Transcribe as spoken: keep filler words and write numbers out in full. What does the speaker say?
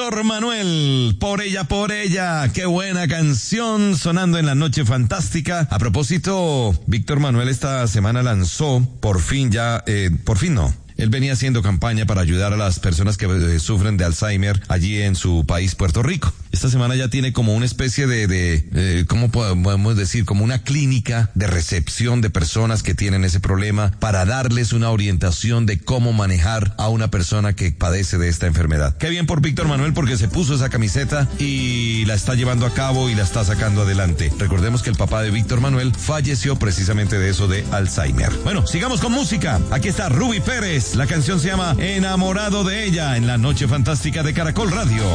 Víctor Manuel, Por ella, por ella, qué buena canción sonando en la noche fantástica. A propósito, Víctor Manuel esta semana lanzó, por fin ya, eh, por fin no. Él venía haciendo campaña para ayudar a las personas que eh, sufren de Alzheimer allí en su país, Puerto Rico. Esta semana ya tiene como una especie de, de eh, ¿cómo podemos decir? Como una clínica de recepción de personas que tienen ese problema para darles una orientación de cómo manejar a una persona que padece de esta enfermedad. Qué bien por Víctor Manuel porque se puso esa camiseta y la está llevando a cabo y la está sacando adelante. Recordemos que el papá de Víctor Manuel falleció precisamente de eso de Alzheimer. Bueno, sigamos con música. Aquí está Ruby Pérez. La canción se llama Enamorado de ella en la noche fantástica de Caracol Radio.